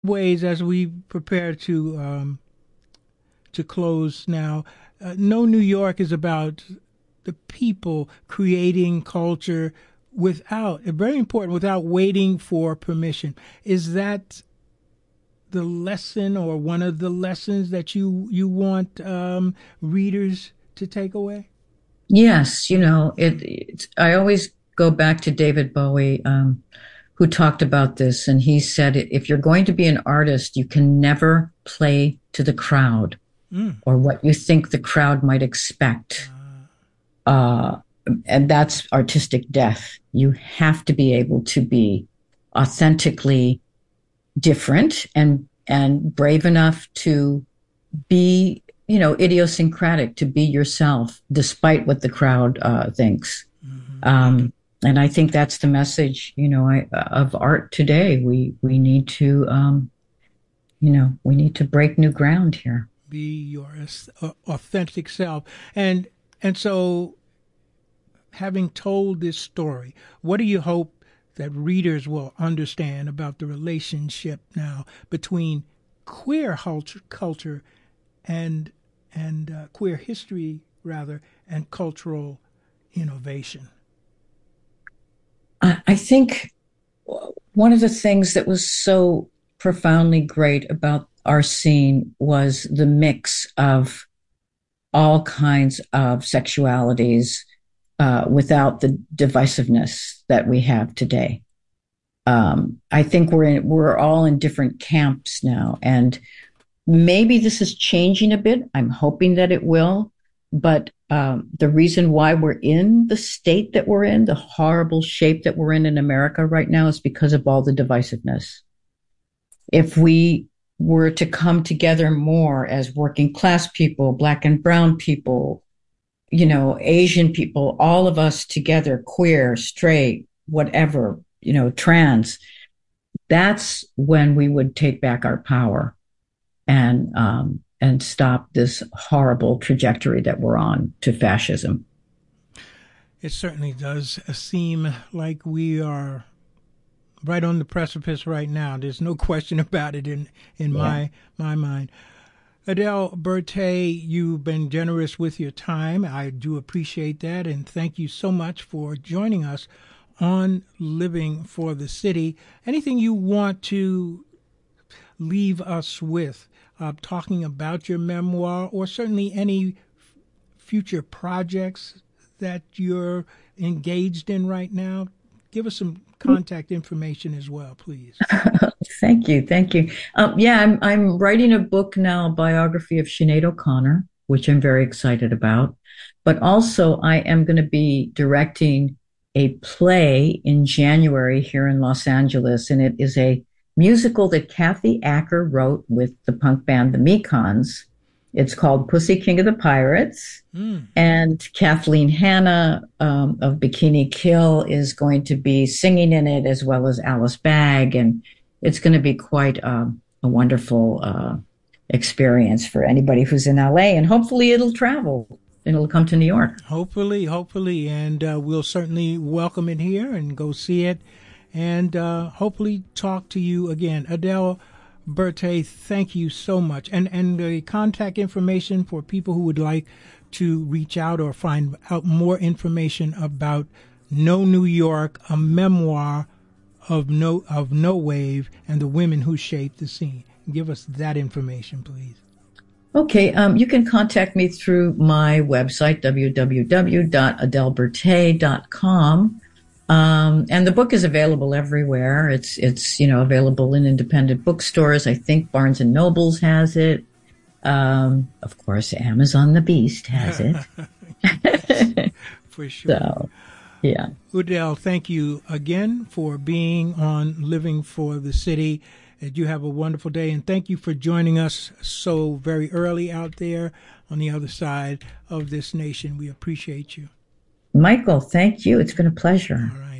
Ways as we prepare to close now. No New York is about the people creating culture without, very important, without waiting for permission. Is that the lesson or one of the lessons that you want readers to take away? Yes, I always go back to David Bowie, who talked about this, and he said, if you're going to be an artist, you can never play to the crowd Mm. or what you think the crowd might expect. Uh, and that's artistic death. You have to be able to be authentically different and brave enough to be, idiosyncratic, to be yourself despite what the crowd thinks. Mm-hmm. And I think that's the message, of art today. We need to, we need to break new ground here. Be your authentic self, and so having told this story, what do you hope that readers will understand about the relationship now between queer culture and queer history rather and cultural innovation? I think one of the things that was so profoundly great about our scene was the mix of all kinds of sexualities without the divisiveness that we have today. I think we're all in different camps now, and maybe this is changing a bit. I'm hoping that it will, but the reason why we're in the state that we're in, the horrible shape that we're in America right now, is because of all the divisiveness. If we were to come together more as working class people, black and brown people, Asian people, all of us together, queer, straight, whatever, trans, that's when we would take back our power and stop this horrible trajectory that we're on to fascism. It certainly does seem like we are right on the precipice right now. There's no question about it in Yeah. my mind. Adele Berthet, you've been generous with your time. I do appreciate that, and thank you so much for joining us on Living for the City. Anything you want to leave us with, talking about your memoir, or certainly any future projects that you're engaged in right now? Give us some contact information as well, please. Thank you. Thank you. Yeah, I'm writing a book now, a biography of Sinead O'Connor, which I'm very excited about. But also, I am going to be directing a play in January here in Los Angeles, and it is a musical that Kathy Acker wrote with the punk band The Mekons. It's called Pussy King of the Pirates. Mm. And Kathleen Hanna of Bikini Kill is going to be singing in it, as well as Alice Bagg. And it's going to be quite a wonderful experience for anybody who's in LA. And hopefully it'll travel and it'll come to New York. Hopefully, and we'll certainly welcome it here and go see it, and hopefully talk to you again. Adele Berthet, thank you so much. And the contact information for people who would like to reach out or find out more information about No New York, a memoir of No Wave and the women who shaped the scene. Give us that information, please. Okay, you can contact me through my website, www.adelbertay.com. And the book is available everywhere. It's available in independent bookstores. I think Barnes and Nobles has it. Of course, Amazon the Beast has it. For sure. So, yeah. Udell, thank you again for being on Living for the City. And you have a wonderful day, and thank you for joining us so very early out there on the other side of this nation. We appreciate you. Michael, thank you. It's been a pleasure. All right.